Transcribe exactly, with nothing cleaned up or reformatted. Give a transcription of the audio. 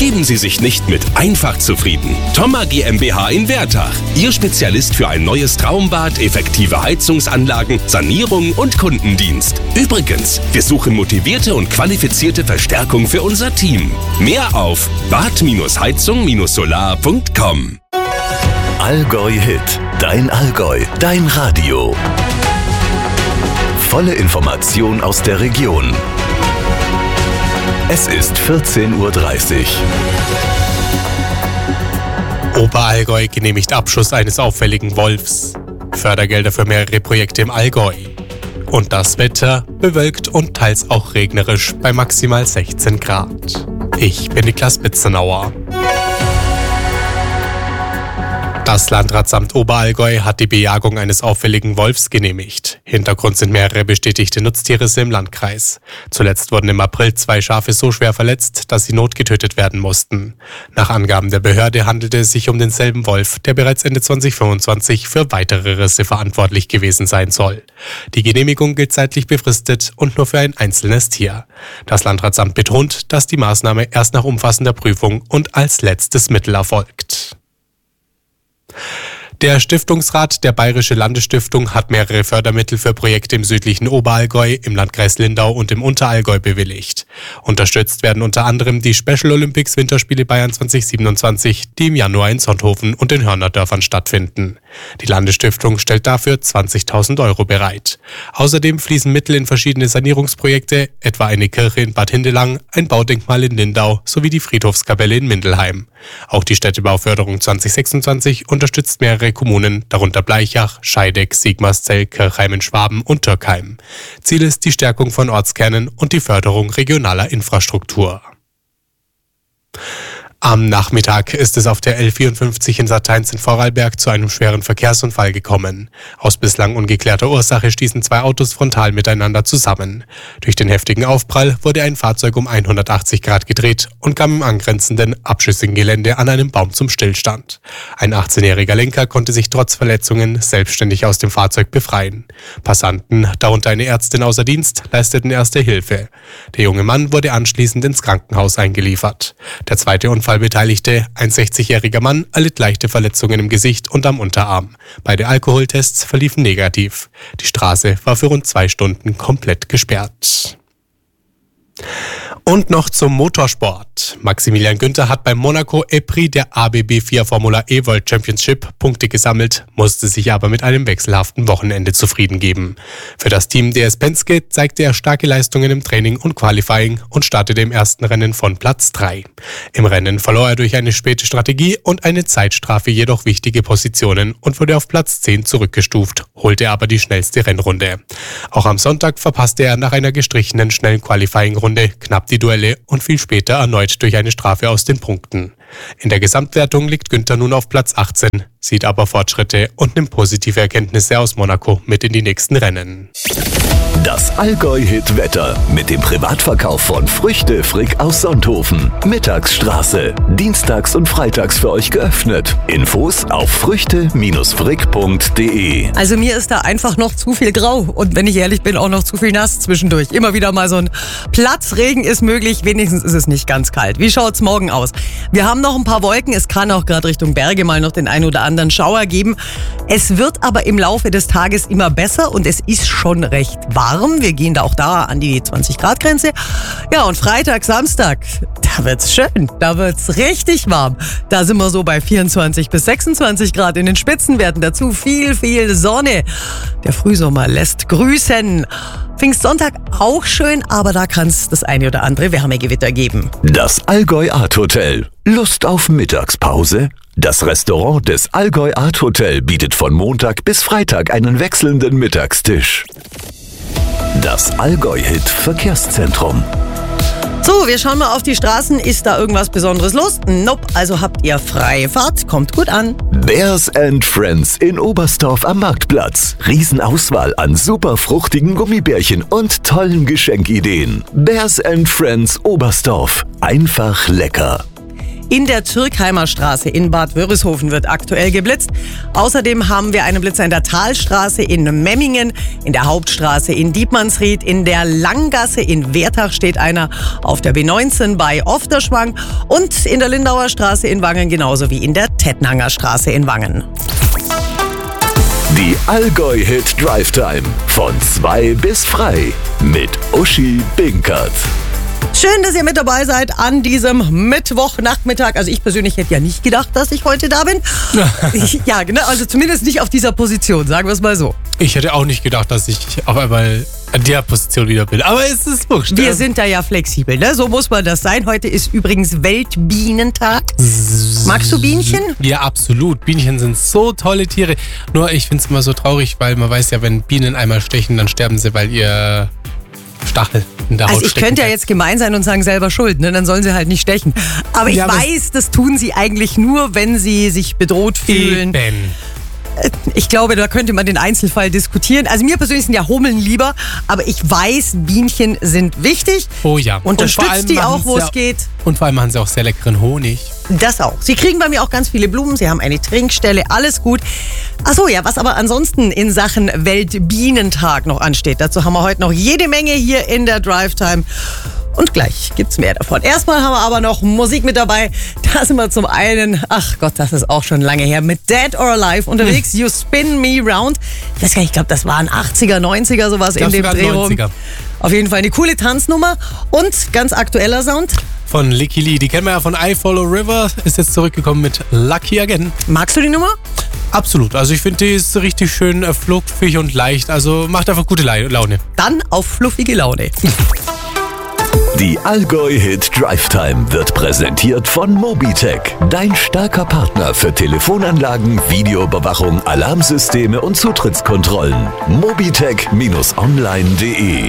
Geben Sie sich nicht mit einfach zufrieden. Thoma GmbH in Wertach. Ihr Spezialist für ein neues Traumbad, effektive Heizungsanlagen, Sanierung und Kundendienst. Übrigens, wir suchen motivierte und qualifizierte Verstärkung für unser Team. Mehr auf bad heizung solar punkt com. Allgäu Hit. Dein Allgäu. Dein Radio. Volle Information aus der Region. Es ist vierzehn Uhr dreißig. Oberallgäu genehmigt Abschuss eines auffälligen Wolfs. Fördergelder für mehrere Projekte im Allgäu. Und das Wetter bewölkt und teils auch regnerisch bei maximal sechzehn Grad. Ich bin Niklas Bitzenauer. Das Landratsamt Oberallgäu hat die Bejagung eines auffälligen Wolfs genehmigt. Hintergrund sind mehrere bestätigte Nutztierrisse im Landkreis. Zuletzt wurden im April zwei Schafe so schwer verletzt, dass sie notgetötet werden mussten. Nach Angaben der Behörde handelte es sich um denselben Wolf, der bereits Ende zwanzig fünfundzwanzig für weitere Risse verantwortlich gewesen sein soll. Die Genehmigung gilt zeitlich befristet und nur für ein einzelnes Tier. Das Landratsamt betont, dass die Maßnahme erst nach umfassender Prüfung und als letztes Mittel erfolgt. Der Stiftungsrat der Bayerische Landesstiftung hat mehrere Fördermittel für Projekte im südlichen Oberallgäu, im Landkreis Lindau und im Unterallgäu bewilligt. Unterstützt werden unter anderem die Special Olympics Winterspiele Bayern zwanzig siebenundzwanzig, die im Januar in Sonthofen und den Hörnerdörfern stattfinden. Die Landesstiftung stellt dafür zwanzigtausend Euro bereit. Außerdem fließen Mittel in verschiedene Sanierungsprojekte, etwa eine Kirche in Bad Hindelang, ein Baudenkmal in Lindau sowie die Friedhofskapelle in Mindelheim. Auch die Städtebauförderung zwanzig sechsundzwanzig unterstützt mehrere Kommunen, darunter Bleichach, Scheideck, Sigmarszell, Kirchheim in Schwaben und Türkheim. Ziel ist die Stärkung von Ortskernen und die Förderung regionaler Infrastruktur. Am Nachmittag ist es auf der L vierundfünfzig in Sateins in Vorarlberg zu einem schweren Verkehrsunfall gekommen. Aus bislang ungeklärter Ursache stießen zwei Autos frontal miteinander zusammen. Durch den heftigen Aufprall wurde ein Fahrzeug um hundertachtzig Grad gedreht und kam im angrenzenden, abschüssigen Gelände an einem Baum zum Stillstand. Ein achtzehnjähriger Lenker konnte sich trotz Verletzungen selbstständig aus dem Fahrzeug befreien. Passanten, darunter eine Ärztin außer Dienst, leisteten erste Hilfe. Der junge Mann wurde anschließend ins Krankenhaus eingeliefert. Der zweite Unfall Beteiligte, ein sechzigjähriger Mann, erlitt leichte Verletzungen im Gesicht und am Unterarm. Beide Alkoholtests verliefen negativ. Die Straße war für rund zwei Stunden komplett gesperrt. Und noch zum Motorsport. Maximilian Günther hat beim Monaco E-Prix der A B B vier Formula E World Championship Punkte gesammelt, musste sich aber mit einem wechselhaften Wochenende zufrieden geben. Für das Team D S Penske zeigte er starke Leistungen im Training und Qualifying und startete im ersten Rennen von Platz drei. Im Rennen verlor er durch eine späte Strategie und eine Zeitstrafe jedoch wichtige Positionen und wurde auf Platz zehn zurückgestuft, holte aber die schnellste Rennrunde. Auch am Sonntag verpasste er nach einer gestrichenen schnellen Qualifying-Runde knapp die Duelle und fiel später erneut durch eine Strafe aus den Punkten. In der Gesamtwertung liegt Günther nun auf Platz achtzehn, sieht aber Fortschritte und nimmt positive Erkenntnisse aus Monaco mit in die nächsten Rennen. Das Allgäu-Hit-Wetter mit dem Privatverkauf von Früchte Frick aus Sonthofen. Mittagsstraße. Dienstags und freitags für euch geöffnet. Infos auf früchte frick punkt de. Also mir ist da einfach noch zu viel grau und wenn ich ehrlich bin, auch noch zu viel nass zwischendurch. Immer wieder mal so ein Platzregen ist möglich, wenigstens ist es nicht ganz kalt. Wie schaut's morgen aus? Wir haben noch ein paar Wolken, es kann auch gerade Richtung Berge mal noch den ein oder anderen Schauer geben. Es wird aber im Laufe des Tages immer besser und es ist schon recht warm. Wir gehen da auch da an die zwanzig Grad Grenze. Ja, und Freitag, Samstag, da wird's schön. Da wird's richtig warm. Da sind wir so bei vierundzwanzig bis sechsundzwanzig Grad in den Spitzenwerten. Dazu viel, viel Sonne. Der Frühsommer lässt grüßen. Pfingstsonntag auch schön, aber da kann es das eine oder andere Wärmegewitter geben. Das Allgäu Art Hotel. Lust auf Mittagspause? Das Restaurant des Allgäu Art Hotel bietet von Montag bis Freitag einen wechselnden Mittagstisch. Das Allgäu-Hit Verkehrszentrum. So, wir schauen mal auf die Straßen. Ist da irgendwas Besonderes los? Nope, also habt ihr freie Fahrt. Kommt gut an. Bears and Friends in Oberstdorf am Marktplatz. Riesenauswahl an super fruchtigen Gummibärchen und tollen Geschenkideen. Bears and Friends Oberstdorf. Einfach lecker. In der Türkheimer Straße in Bad Wörishofen wird aktuell geblitzt. Außerdem haben wir einen Blitzer in der Talstraße in Memmingen, in der Hauptstraße in Dietmannsried, in der Langgasse in Wertach steht einer, auf der B neunzehn bei Ofterschwang und in der Lindauer Straße in Wangen genauso wie in der Tettnanger Straße in Wangen. Die Allgäu-Hit Drive Time von zwei bis frei mit Uschi Binkert. Schön, dass ihr mit dabei seid an diesem Mittwochnachmittag. Also ich persönlich hätte ja nicht gedacht, dass ich heute da bin. Ich, ja, genau, also zumindest nicht auf dieser Position, sagen wir es mal so. Ich hätte auch nicht gedacht, dass ich auf einmal an der Position wieder bin. Aber es ist wurscht. Wir sind da ja flexibel, ne? So muss man das sein. Heute ist übrigens Weltbienentag. Magst du Bienchen? Ja, absolut. Bienchen sind so tolle Tiere. Nur ich finde es immer so traurig, weil man weiß ja, wenn Bienen einmal stechen, dann sterben sie, weil ihr Stachel in der Haut Also ich stecken könnte ja bleibt. jetzt gemein sein und sagen, selber schuld, ne? Dann sollen sie halt nicht stechen. Aber ich Ja, aber weiß, das tun sie eigentlich nur, wenn sie sich bedroht fühlen. Eben. Ich glaube, da könnte man den Einzelfall diskutieren. Also mir persönlich sind ja Hummeln lieber, aber ich weiß, Bienchen sind wichtig. Oh ja. Unterstützt Und vor allem die auch, machen's wo ja- es geht. Und vor allem machen sie auch sehr leckeren Honig. Das auch. Sie kriegen bei mir auch ganz viele Blumen, sie haben eine Trinkstelle, alles gut. Achso, ja, was aber ansonsten in Sachen Weltbienentag noch ansteht, dazu haben wir heute noch jede Menge hier in der Drive Time. Und gleich gibt's mehr davon. Erstmal haben wir aber noch Musik mit dabei. Da sind wir zum einen, ach Gott, das ist auch schon lange her, mit Dead or Alive unterwegs. You Spin Me Round. Ich weiß gar nicht, ich glaube, das waren achtziger, neunziger, sowas in glaub, dem sogar Dreh rum. neunziger. Auf jeden Fall eine coole Tanznummer und ganz aktueller Sound. Von Licky Lee. Die kennen wir ja von I Follow River. Ist jetzt zurückgekommen mit Lucky Again. Magst du die Nummer? Absolut. Also ich finde, die ist richtig schön äh, fluffig und leicht. Also macht einfach gute La- Laune. Dann auf fluffige Laune. Die Allgäu-Hit Drive Time wird präsentiert von Mobitech, dein starker Partner für Telefonanlagen, Videoüberwachung, Alarmsysteme und Zutrittskontrollen. mobitech Bindestrich online punkt de